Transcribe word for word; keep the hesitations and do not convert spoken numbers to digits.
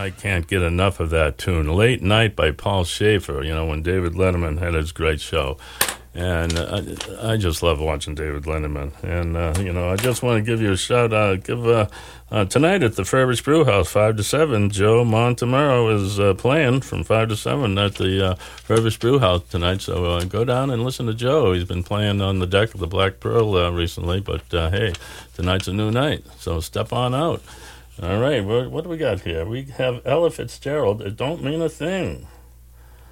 I can't get enough of that tune. Late Night by Paul Schaefer, you know, when David Letterman had his great show. And uh, I, I just love watching David Letterman. And, uh, you know, I just want to give you a shout out. Give uh, uh, tonight at the Furbish Brew House, five to seven, Joe Montemero is uh, playing from five to seven at the uh, Furbish Brew House tonight. So uh, go down and listen to Joe. He's been playing on the deck of the Black Pearl uh, recently. But, uh, hey, tonight's a new night. So step on out. All right, what, what do we got here? We have Ella Fitzgerald. It Don't Mean a Thing.